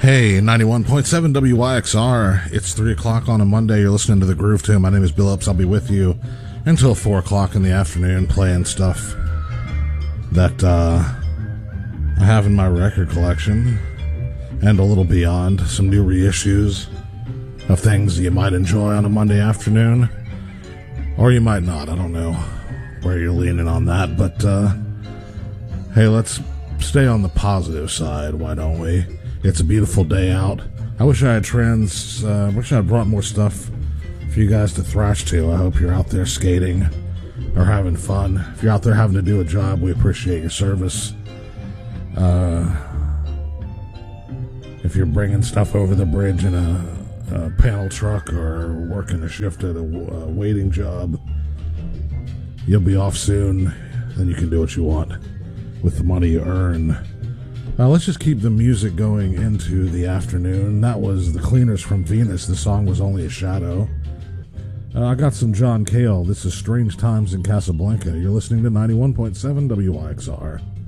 Hey, 91.7 WYXR. It's 3 o'clock on a Monday. You're listening to The Groove Tune. My name is Bill Ups. I'll be with you until 4 o'clock in the afternoon playing stuff that I have in my record collection and a little beyond. Some new reissues of things you might enjoy on a Monday afternoon, or you might not. I don't know where you're leaning on that, but hey, let's stay on the positive side, why don't we? It's a beautiful day out. I wish I had brought more stuff for you guys to thrash to. I hope you're out there skating or having fun. If you're out there having to do a job, we appreciate your service. If you're bringing stuff over the bridge in a panel truck or working a shift at a waiting job, you'll be off soon. Then you can do what you want with the money you earn. Let's just keep the music going into the afternoon. That was The Cleaners from Venus. The song was Only a Shadow. I got some John Cale. This is Strange Times in Casablanca. You're listening to 91.7 WYXR.